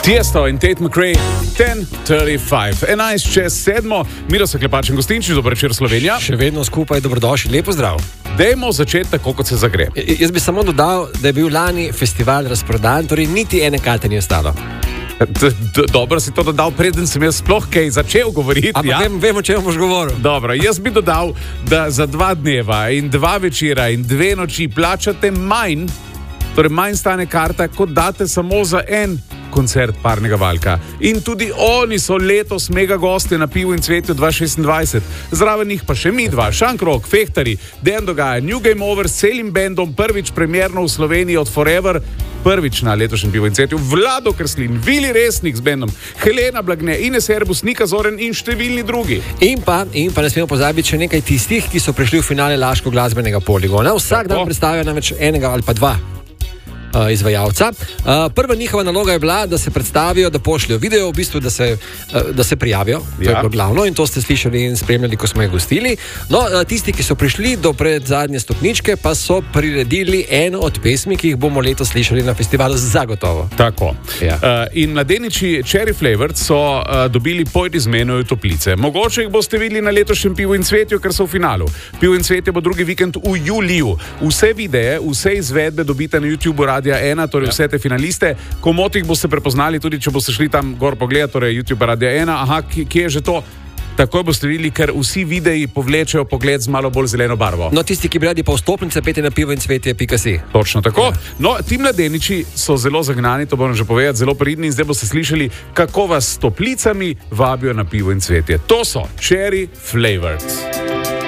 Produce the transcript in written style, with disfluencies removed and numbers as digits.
Tiesto in Tate McRae, 10:35, 11 čez 7, Miroslav Klepač in Gostinčič, dober večer Slovenija. Še vedno skupaj, dobrodošli, lepo zdrav. Dajmo začeti tako, kot se zagre. Jaz bi samo dodal, da je bil lani festival razprodan, torej niti ene karte ni ostalo. Dobro si to dodal, preden sem jaz sploh kaj začel govoriti. Ampak vemo, če boš govoril. Dobro, jaz bi dodal, da za 2 dneva in 2 večera in 2 noči plačate manj, torej manj stane karta, kot date samo za en koncert Parnega Valjka. In tudi oni so letos mega gosti na Pivu in Cvetju 2026. Zraven njih pa še mi dva, Šankrok, Fehtari, Dejan Dogaja, New Game Over s celim bendom, prvič premierno v Sloveniji od Forever, prvič na letošnjem Pivu in Cvetju, Vlado Kreslin, Vili Resnik s bendom, Helena Blagne, Ines Erbus, Nika Zoren in številni drugi. In pa ne smemo pozabiti še nekaj tistih, ki so prišli v finale Laško glasbenega poligona. Vsak dan predstavijo namreč enega ali pa 2 izvajalca. Prva njihova naloga je bila, da se predstavijo, da pošljajo video, v bistvu, da se prijavijo. To je bilo glavno in to ste slišali in spremljali, ko smo jih gostili. No, tisti, ki so prišli do predzadnje stopničke, pa so priredili eno od pesmi, ki jih bomo letos slišali na festivalu zagotovo. Tako. Ja. In mladeniči Cherry Flavored so dobili Pojdi z menoj v toplice. Mogoče jih boste videli na letošnjem Pivu in Cvetju, ker so v finalu. Pivo in Cvetje bo drugi vikend v juliju. Vse videe, vse izvedbe dobite na YouTubeu Radia 1, torej vse te finaliste. Komotih boste prepoznali, tudi če boste šli tam gor pogledati, torej YouTube Radia 1. Aha, kje je že to? Takoj boste videli, ker vsi videi povlečejo pogled z malo bolj zeleno barvo. No, tisti, ki bi radi pa vstopnice, pejte na pivoincvetje.si. Točno tako. Ja. No, ti mladeniči so zelo zagnani, to moram že povedati, zelo pridni in zdaj boste slišali, kako vas s toplicami vabijo na Pivo in Cvetje. To so Cherry Flavored.